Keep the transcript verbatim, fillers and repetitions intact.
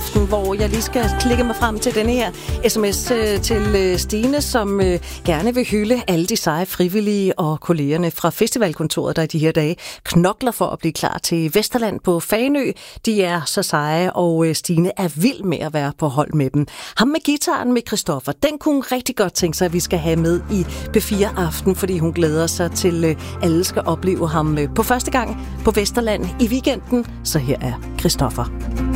aften, hvor jeg lige skal klikke mig frem til denne her sms til Stine, som gerne vil hylde alle de seje frivillige og kollegerne fra festivalkontoret, der i de her dage knokler for at blive klar til Vesterland på Fanø. De er så seje, og Stine er vild med at være på hold med dem. Ham med gitaren med Christoffer, den kunne hun rigtig godt tænke sig, at vi skal have med i B fire Aften, fordi hun glæder sig til, at alle skal opleve ham på første gang på Vesterland i weekenden. Så her er Christoffer.